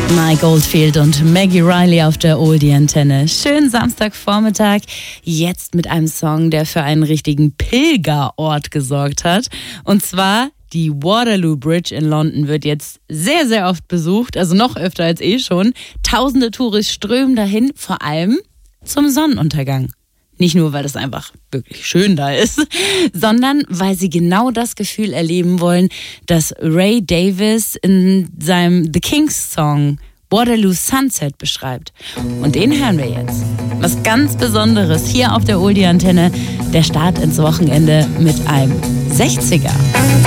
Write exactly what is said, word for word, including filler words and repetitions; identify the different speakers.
Speaker 1: Mike Oldfield und Maggie Riley auf der Oldie-Antenne. Schönen Samstagvormittag, jetzt mit einem Song, der für einen richtigen Pilgerort gesorgt hat. Und zwar die Waterloo Bridge in London wird jetzt sehr, sehr oft besucht, also noch öfter als eh schon. Tausende Touristen strömen dahin, vor allem zum Sonnenuntergang. Nicht nur, weil es einfach wirklich schön da ist, sondern weil sie genau das Gefühl erleben wollen, das Ray Davies in seinem The Kings Song Waterloo Sunset beschreibt. Und den hören wir jetzt. Was ganz Besonderes hier auf der Oldie-Antenne. Der Start ins Wochenende mit einem sechziger.